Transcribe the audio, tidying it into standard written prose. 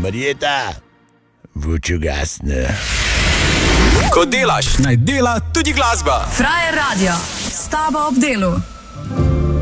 Marjeta, vuč ugasne. Ko delaš, naj dela tudi glasba. Frajer Radio, s tabo ob delu.